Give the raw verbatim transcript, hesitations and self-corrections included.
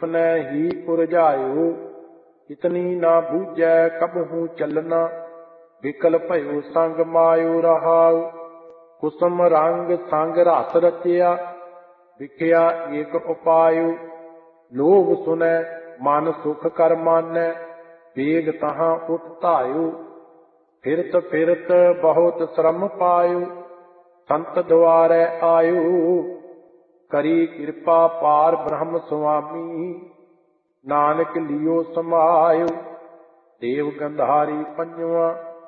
सुपने ही पुरझायो। इतनी ना बूझै कबहू चलना, विकल भयो संग मायो रहाओ। कुसुम रंग संग रस रचिया, विख्या एक उपायो। लोभ सुनै मन सुख कर मानै, वेग तहाँ उठ धायो। फिरत फिरत बहुत श्रम पायो, संत द्वारे आयो। करी कृपा पार ब्रह्म स्वामी, नानक लियो समायो। देव गंधारी पंजवा